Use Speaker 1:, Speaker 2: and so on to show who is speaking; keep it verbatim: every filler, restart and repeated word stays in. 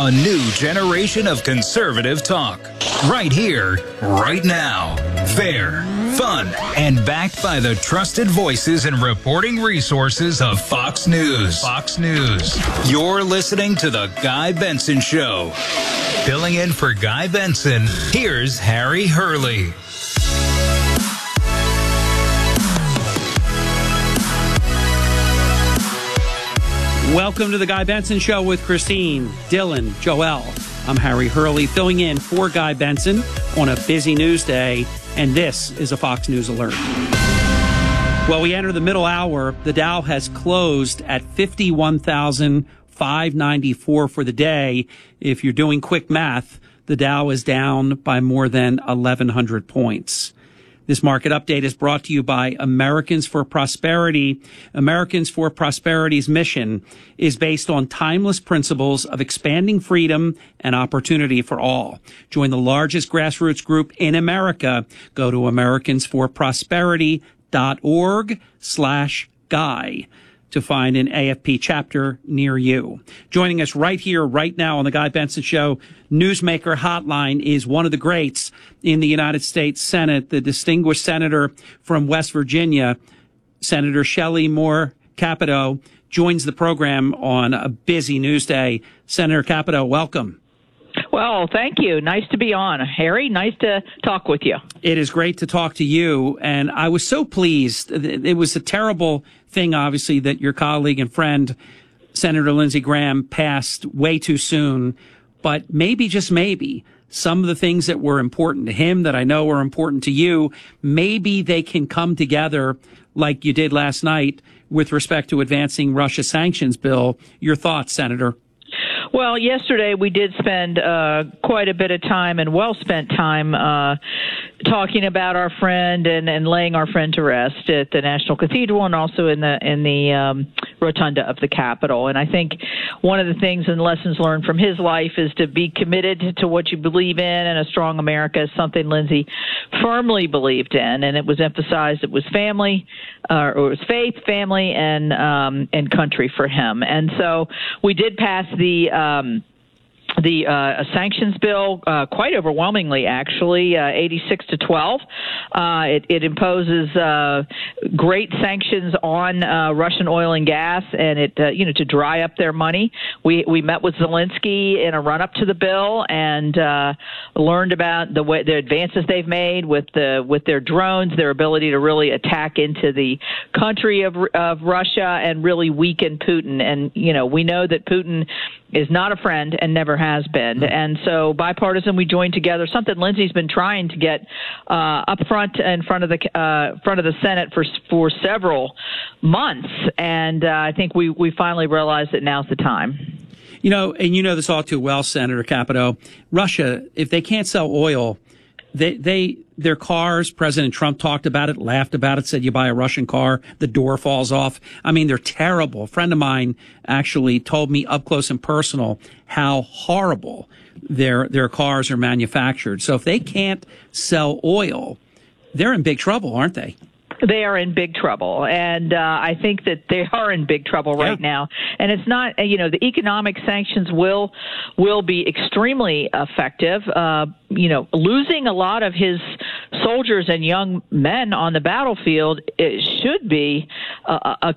Speaker 1: A new generation of conservative talk. Right here, right now. Fair, fun, and backed by the trusted voices and reporting resources of Fox News. Fox News. You're listening to The Guy Benson Show. Filling in for Guy Benson, here's Harry Hurley.
Speaker 2: Welcome to the Guy Benson Show with Christine, Dylan, Joelle. I'm Harry Hurley, filling in for Guy Benson on a busy news day, and this is a Fox News alert. Well, we enter the middle hour. The Dow has closed at fifty-one thousand five hundred ninety-four for the day. If you're doing quick math, the Dow is down by more than eleven hundred points. This market update is brought to you by Americans for Prosperity. Americans for Prosperity's mission is based on timeless principles of expanding freedom and opportunity for all. Join the largest grassroots group in America. Go to Americans for Prosperity dot org slash guy to find an A F P chapter near you. Joining us right here, right now on the Guy Benson Show Newsmaker Hotline is one of the greats in the United States Senate, the distinguished senator from West Virginia, Senator Shelley Moore Capito, joins the program on a busy news day. Senator Capito, welcome.
Speaker 3: Well, thank you. Nice to be on. Harry, nice to talk with you.
Speaker 2: It is great to talk to you. And I was so pleased. It was a terrible thing, obviously, that your colleague and friend, Senator Lindsey Graham, passed way too soon. But maybe, just maybe, some of the things that were important to him that I know were important to you, maybe they can come together like you did last night with respect to advancing Russia sanctions bill. Your thoughts, Senator?
Speaker 3: Well, yesterday we did spend uh, quite a bit of time and well-spent time uh, talking about our friend and, and laying our friend to rest at the National Cathedral and also in the in the um, rotunda of the Capitol. And I think one of the things and lessons learned from his life is to be committed to what you believe in, and a strong America is something Lindsey firmly believed in. And it was emphasized it was family, uh, or it was faith, family, and um, and country for him. And so we did pass the Um, the uh, sanctions bill uh, quite overwhelmingly, actually, uh, eighty-six to twelve. Uh, it, it imposes uh, great sanctions on uh, Russian oil and gas, and it uh, you know to dry up their money. We we met with Zelensky in a run-up to the bill and uh, learned about the way the advances they've made with the with their drones, their ability to really attack into the country of of Russia and really weaken Putin. And you know we know that Putin is not a friend and never has been. And so bipartisan, we joined together, something Lindsey's been trying to get uh, up front in front of the uh, front of the Senate for for several months. And uh, I think we, we finally realized that now's the time.
Speaker 2: You know, and you know this all too well, Senator Capito. Russia, if they can't sell oil, They, they, their cars, President Trump talked about it, laughed about it, said you buy a Russian car, the door falls off. I mean, they're terrible. A friend of mine actually told me up close and personal how horrible their, their cars are manufactured. So if they can't sell oil, they're in big trouble, aren't they?
Speaker 3: They are in big trouble, and uh, I think that they are in big trouble right yeah. now. And it's not, you know, the economic sanctions will will be extremely effective. Uh, you know, losing a lot of his soldiers and young men on the battlefield, it should be a, a